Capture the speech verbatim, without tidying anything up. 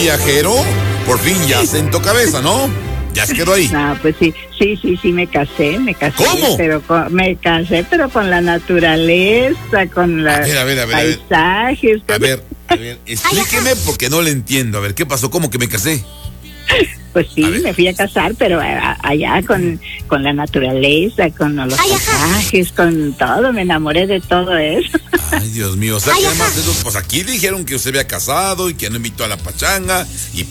viajero, por fin ya sentó cabeza, ¿no? Ya se quedó ahí. No, pues sí, sí, sí, sí, me casé, me casé. ¿Cómo? Pero con, me casé, pero con la naturaleza, con los A ver, a ver, a ver, a ver. paisajes. A con- ver, a ver, explíqueme porque no le entiendo. A ver, ¿qué pasó? ¿Cómo que me casé? Pues sí, A ver. me fui a casar, pero a- allá con, con la naturaleza, con los paisajes, con todo, me enamoré de todo eso. Ay, Dios mío, o sea, que además eso, pues aquí dijeron que usted había casado y que no invitó a la pachanga y